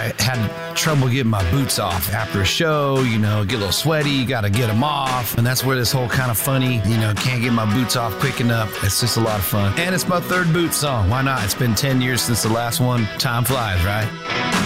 I had trouble getting my boots off after a show, you know, get a little sweaty, you got to get them off. And that's where this whole kind of funny, you know, can't get my boots off quick enough. It's just a lot of fun. And it's my third boot song. Why not? It's been 10 years since the last one. Time flies, right?